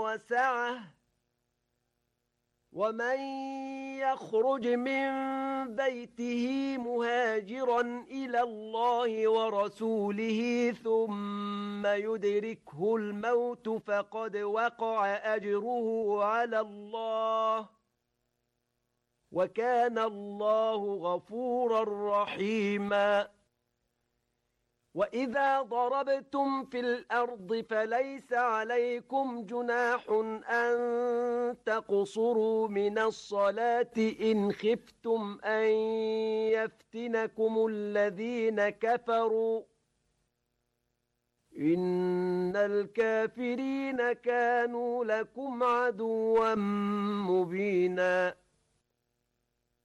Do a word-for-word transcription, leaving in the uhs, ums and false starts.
وسعه ومن يخرج من بيته مهاجرا إلى الله ورسوله ثم يدركه الموت فقد وقع أجره على الله وكان الله غفورا رحيما وإذا ضربتم في الأرض فليس عليكم جناح أن تقصروا من الصلاة إن خفتم أن يفتنكم الذين كفروا إن الكافرين كانوا لكم عدوا مبينا